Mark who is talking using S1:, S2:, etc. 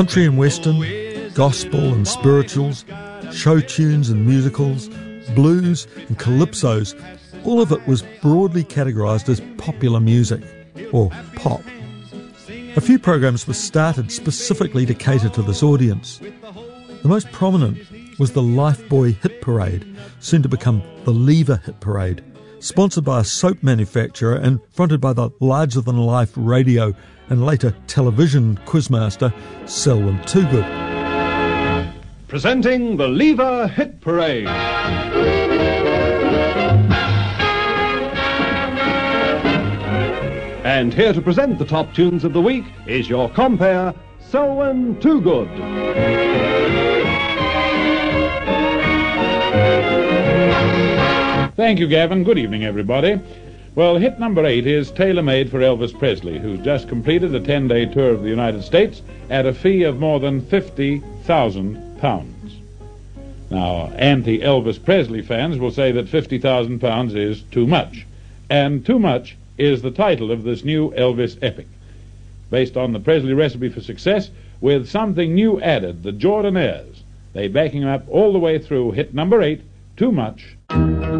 S1: Country and western, gospel and spirituals, show tunes and musicals, blues and calypsos, all of it was broadly categorised as popular music, or pop. A few programs were started specifically to cater to this audience. The most prominent was the Lifebuoy Hit Parade, soon to become the Lever Hit Parade, sponsored by a soap manufacturer and fronted by the larger-than-life radio and later television quizmaster Selwyn Toogood.
S2: Presenting the Lever Hit Parade. And here to present the top tunes of the week is your compere, Selwyn Toogood.
S3: Thank you, Gavin. Good evening, everybody. Well, hit number 8 is tailor-made for Elvis Presley, who's just completed a 10-day tour of the United States at a fee of more than £50,000. Now, anti-Elvis Presley fans will say that £50,000 is too much. And too much is the title of this new Elvis epic. Based on the Presley recipe for success, with something new added, the Jordanaires. They backing him up all the way through hit number 8, Too Much.